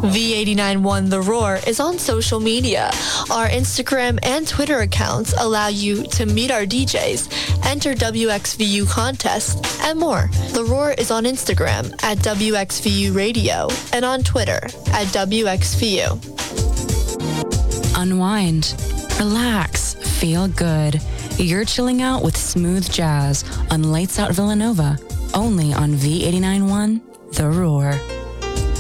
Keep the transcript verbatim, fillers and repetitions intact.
V eighty-nine point one The Roar is on social media. Our Instagram and Twitter accounts allow you to meet our D Js, enter W X V U contests, and more. The Roar is on Instagram at W X V U Radio and on Twitter at W X V U. Unwind, relax, feel good. You're chilling out with smooth jazz on Lights Out Villanova, only on V eighty-nine point one The Roar.